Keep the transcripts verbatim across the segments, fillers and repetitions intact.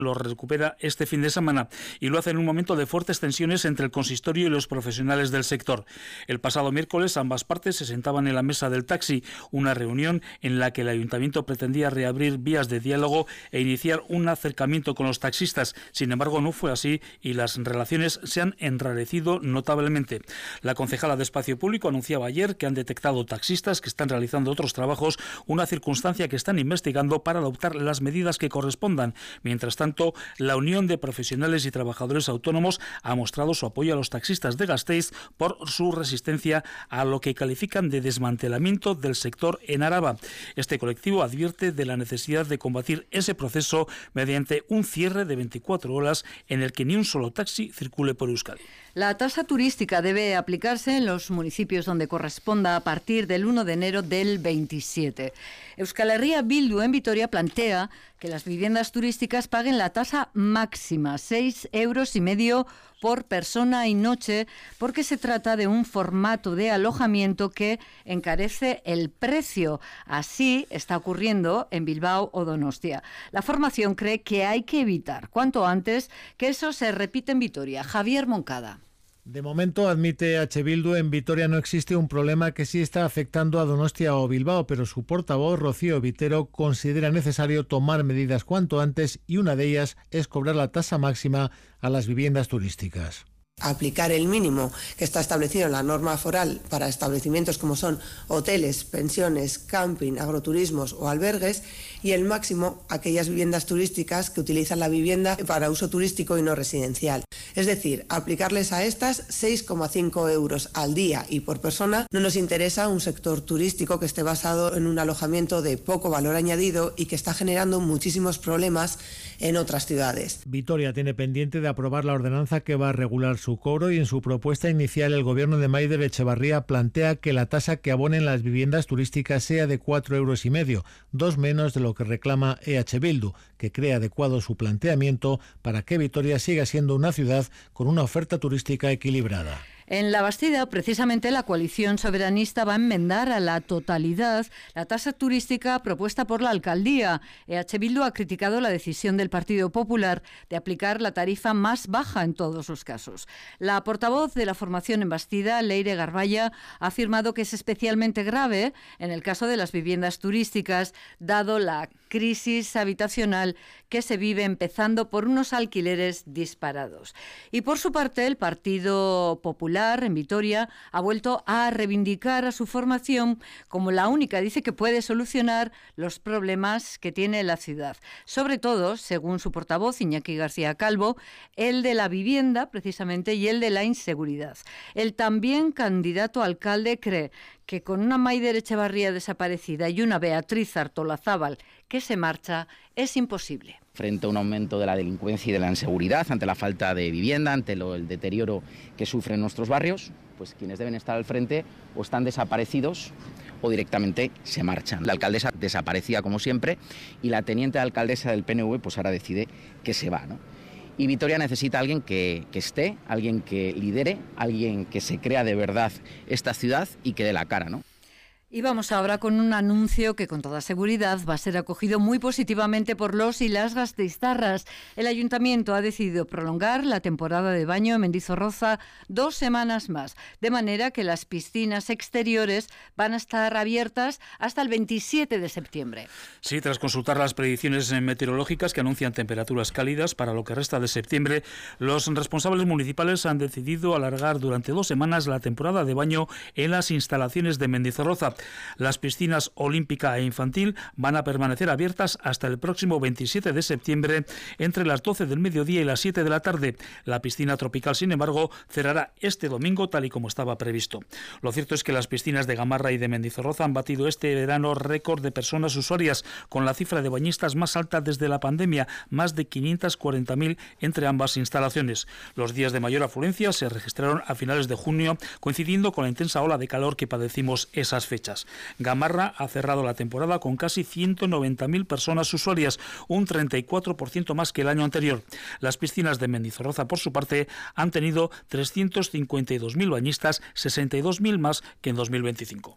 lo recupera este fin de semana y lo hace en un momento de fuertes tensiones entre el consistorio y los profesionales del sector. El pasado miércoles ambas partes se sentaban en la mesa del taxi, una reunión en la que el ayuntamiento pretendía reabrir vías de diálogo e iniciar un acercamiento con los taxistas. Sin embargo, no fue así y las relaciones se han enrarecido notablemente. La concejala de Espacio Público anunciaba ayer que han detectado taxistas que están realizando otros trabajos, una circunstancia que están investigando para adoptar las medidas que correspondan. Mientras tanto, la Unión de Profesionales y Trabajadores Autónomos ha mostrado su apoyo a los taxistas de Gasteiz por su resistencia a lo que califican de desmantelamiento del sector en Araba. Este colectivo advierte de la necesidad de combatir ese proceso mediante un cierre de veinticuatro horas en el que ni un solo taxi circule por Euskadi. La tasa turística debe aplicarse en los municipios donde corresponda a partir del uno de enero del veintisiete. Euskal Herria Bildu en Vitoria plantea que las viviendas turísticas paguen la tasa máxima, seis euros y medio por persona y noche, porque se trata de un formato de alojamiento que encarece el precio. Así está ocurriendo en Bilbao o Donostia. La formación cree que hay que evitar cuanto antes que eso se repita en Vitoria. Javier Moncada. De momento, admite H. Bildu, en Vitoria no existe un problema que sí está afectando a Donostia o Bilbao, pero su portavoz, Rocío Vitero, considera necesario tomar medidas cuanto antes y una de ellas es cobrar la tasa máxima a las viviendas turísticas. Aplicar el mínimo que está establecido en la norma foral para establecimientos como son hoteles, pensiones, camping, agroturismos o albergues, y el máximo a aquellas viviendas turísticas que utilizan la vivienda para uso turístico y no residencial. Es decir, aplicarles a estas seis coma cinco euros al día y por persona. No nos interesa un sector turístico que esté basado en un alojamiento de poco valor añadido y que está generando muchísimos problemas en otras ciudades. Vitoria tiene pendiente de aprobar la ordenanza que va a regular su cobro y en su propuesta inicial el gobierno de Maider Echevarría plantea que la tasa que abonen las viviendas turísticas sea de cuatro euros y medio, dos menos de lo que reclama E H Bildu, que cree adecuado su planteamiento para que Vitoria siga siendo una ciudad con una oferta turística equilibrada. En La Bastida, precisamente, la coalición soberanista va a enmendar a la totalidad la tasa turística propuesta por la alcaldía. E H Bildu ha criticado la decisión del Partido Popular de aplicar la tarifa más baja en todos los casos. La portavoz de la formación en Bastida, Leire Garballa, ha afirmado que es especialmente grave en el caso de las viviendas turísticas, dado la crisis habitacional que se vive, empezando por unos alquileres disparados. Y por su parte, el Partido Popular en Vitoria ha vuelto a reivindicar a su formación como la única, dice, que puede solucionar los problemas que tiene la ciudad. Sobre todo, según su portavoz, Iñaki García Calvo, el de la vivienda, precisamente, y el de la inseguridad. El también candidato a alcalde cree que con una Maider Echevarría desaparecida y una Beatriz Artolazábal que se marcha, es imposible. Frente a un aumento de la delincuencia y de la inseguridad, ante la falta de vivienda, ante lo, el deterioro que sufren nuestros barrios, pues quienes deben estar al frente o están desaparecidos o directamente se marchan. La alcaldesa desaparecía como siempre y la teniente alcaldesa del P N V pues ahora decide que se va, ¿no? Y Vitoria necesita a alguien que, que esté, alguien que lidere, alguien que se crea de verdad esta ciudad y que dé la cara, ¿no? Y vamos ahora con un anuncio que con toda seguridad va a ser acogido muy positivamente por los y las gasteiztarras. El ayuntamiento ha decidido prolongar la temporada de baño en Mendizorroza dos semanas más, de manera que las piscinas exteriores van a estar abiertas hasta el veintisiete de septiembre. Sí, tras consultar las predicciones meteorológicas que anuncian temperaturas cálidas para lo que resta de septiembre, los responsables municipales han decidido alargar durante dos semanas la temporada de baño en las instalaciones de Mendizorroza. Las piscinas olímpica e infantil van a permanecer abiertas hasta el próximo veintisiete de septiembre entre las doce del mediodía y las siete de la tarde. La piscina tropical, sin embargo, cerrará este domingo tal y como estaba previsto. Lo cierto es que las piscinas de Gamarra y de Mendizorroza han batido este verano récord de personas usuarias, con la cifra de bañistas más alta desde la pandemia, más de quinientas cuarenta mil entre ambas instalaciones. Los días de mayor afluencia se registraron a finales de junio, coincidiendo con la intensa ola de calor que padecimos esas fechas. Gamarra ha cerrado la temporada con casi ciento noventa mil personas usuarias, un treinta y cuatro por ciento más que el año anterior. Las piscinas de Mendizorroza, por su parte, han tenido trescientos cincuenta y dos mil bañistas, sesenta y dos mil más que en dos mil veinticinco.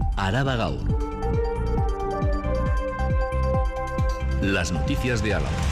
Araba Gaur. Las noticias de Álava.